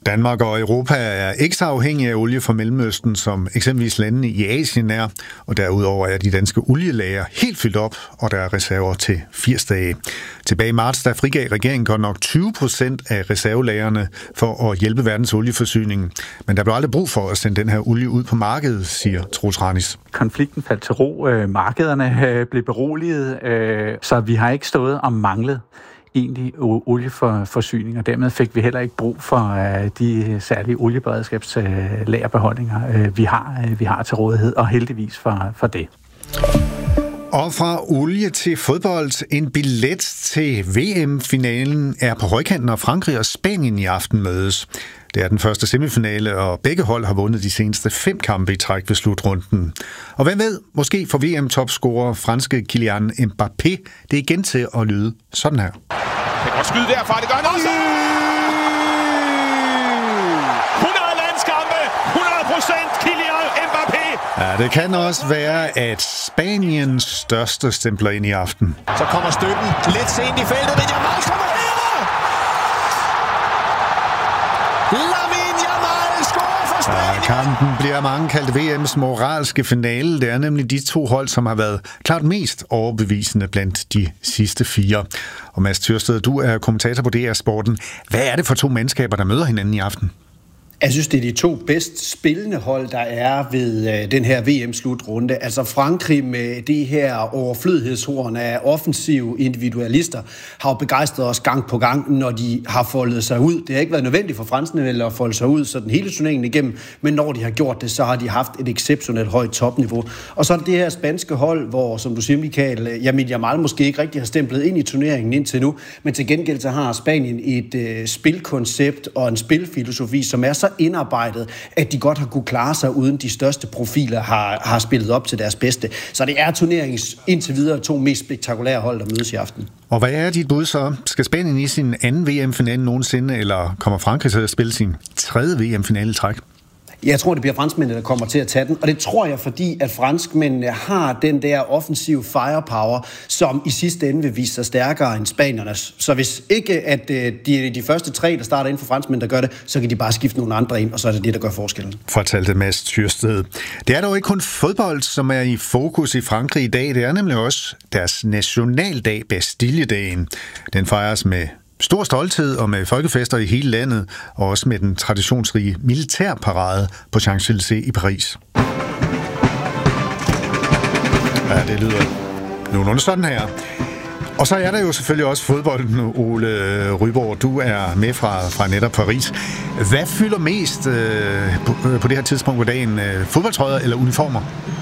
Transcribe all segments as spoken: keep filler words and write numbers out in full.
Danmark og Europa er ikke så afhængige af olie fra Mellemøsten, som eksempelvis landene i Asien er, og derudover er de danske olielager helt fyldt op, og der er reserver til firs dage. Tilbage i marts, der frigav regeringen godt nok tyve procent af reservelagerne for at hjælpe verdens olieforsyning. Men der blev aldrig brug for at sende den her olie ud på markedet, siger Troels Ranis. Konflikten faldt til ro, markederne blev beroliget, så vi har ikke stået og manglet egentlig olieforsyning, og dermed fik vi heller ikke brug for uh, de særlige olieberedskabslagerbeholdninger, uh, vi har uh, vi har til rådighed, og heldigvis for, for det. Og fra olie til fodbold. En billet til V M-finalen er på højkanten, og Frankrig og Spanien i aften mødes. Det er den første semifinale, og begge hold har vundet de seneste fem kampe i træk ved slutrunden. Og hvem ved, måske får V M-topscorer franske Kylian Mbappé det igen til at lyde sådan her. Det kan godt skyde derfra, det gør han også! hundrede landskampe, hundrede procent Kylian Mbappé! Ja, det kan også være, at Spaniens største stempler ind i aften. Så kommer støtten lidt sent i feltet, men Jamal kommer her! Lamine Yamal scorer for Spanien! Ja, kampen bliver mange kaldt V M's moralske finale. Det er nemlig de to hold, som har været klart mest overbevisende blandt de sidste fire. Og Mads Tyrsted, du er kommentator på D R Sporten. Hvad er det for to mandskaber, der møder hinanden i aften? Jeg synes, det er de to bedst spillende hold, der er ved øh, den her V M-slutrunde. Altså Frankrig med de her overflødighedshorn af offensive individualister har jo begejstret os gang på gang, når de har foldet sig ud. Det har ikke været nødvendigt for franskmændene at folde sig ud sådan hele turneringen igennem, men når de har gjort det, så har de haft et exceptionelt højt topniveau. Og så er det det her spanske hold, hvor, som du siger, Michael, Lamine Yamal måske ikke rigtig har stemplet ind i turneringen indtil nu, men til gengæld så har Spanien et øh, spilkoncept og en spilfilosofi, som er så indarbejdet, at de godt har kunne klare sig uden de største profiler har, har spillet op til deres bedste. Så det er turneringens indtil videre to mest spektakulære hold, der mødes i aften. Og hvad er dit bud så? Skal Spanien i sin anden V M-finale nogensinde, eller kommer Frankrig til at spille sin tredje V M-finale i træk? Jeg tror, det bliver franskmændene, der kommer til at tage den, og det tror jeg, fordi at franskmændene har den der offensive firepower, som i sidste ende vil vise sig stærkere end spaniernes. Så hvis ikke at de, de første tre, der starter ind for franskmænd, der gør det, så kan de bare skifte nogle andre ind, og så er det det, der gør forskellen. Fortalte Mads Tyrsted. Det er dog ikke kun fodbold, som er i fokus i Frankrig i dag. Det er nemlig også deres nationaldag, Bastilledagen. Den fejres med stor stolthed og med folkefester i hele landet, og også med den traditionsrige militærparade på Champs-Élysées i Paris. Ja, det lyder nogenlunde sådan her. Og så er der jo selvfølgelig også fodbolden, Ole Ryborg. Du er med fra, fra netop Paris. Hvad fylder mest øh, på, på det her tidspunkt på dagen? Fodboldtrøjer eller uniformer?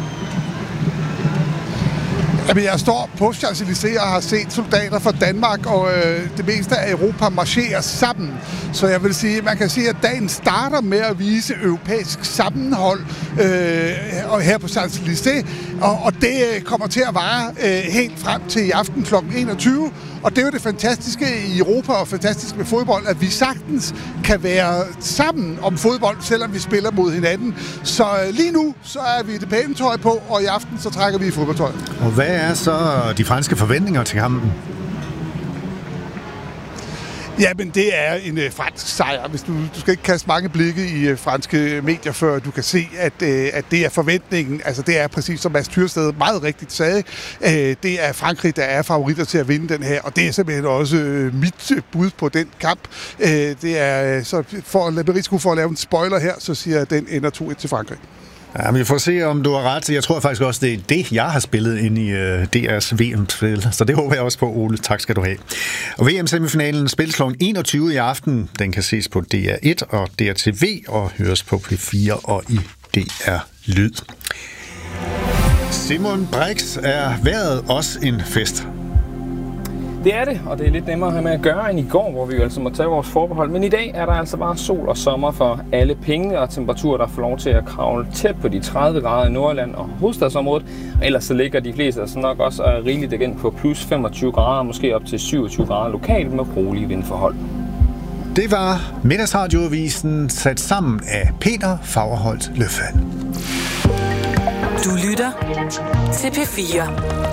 Jamen, jeg står på Champs-Élysées og har set soldater fra Danmark og øh, det meste af Europa marchere sammen. Så jeg vil sige, man kan sige, at dagen starter med at vise europæisk sammenhold øh, og her på Champs-Élysées, og, og det kommer til at vare øh, helt frem til i aften klokken enogtyve. Og det er jo det fantastiske i Europa og fantastisk med fodbold, at vi sagtens kan være sammen om fodbold, selvom vi spiller mod hinanden. Så lige nu, så er vi det pæne tøj på, og i aften, så trækker vi i fodboldtøj. Og hvad er så de franske forventninger til kampen? Ja, men det er en øh, fransk sejr. Hvis du, du skal ikke kaste mange blikke i øh, franske medier, før du kan se, at, øh, at det er forventningen. Altså, det er præcis som Mads Tyrsted meget rigtigt sagde. Øh, det er Frankrig, der er favoritter til at vinde den her, og det er simpelthen også øh, mit bud på den kamp. Øh, det er, så for at lade risiko for at lave en spoiler her, så siger jeg, at den ender to et til Frankrig. Ja, vi får se, om du har ret. Jeg tror faktisk også, det er det, jeg har spillet ind i uh, D R's V M-spil. Så det håber jeg også på, Ole. Tak skal du have. Og V M-semifinalen spilles klokken enogtyve i aften. Den kan ses på D R et og D R T V og høres på P fire og i D R Lyd. Simon Brix, er vejret også en fest? Det er det, og det er lidt nemmere at have med at gøre end i går, hvor vi jo altså må tage vores forbehold. Men i dag er der altså bare sol og sommer for alle pengene, og temperaturer, der får lov til at kravle tæt på de tredive grader i Nordjylland og hovedstadsområdet. Og ellers så ligger de fleste altså nok også rigeligt igen på plus femogtyve grader, måske op til syvogtyve grader lokalt med rolige vindforhold. Det var Middagsradioavisen sat sammen af Peter Fagerholt Løfald. Du lytter til P fire.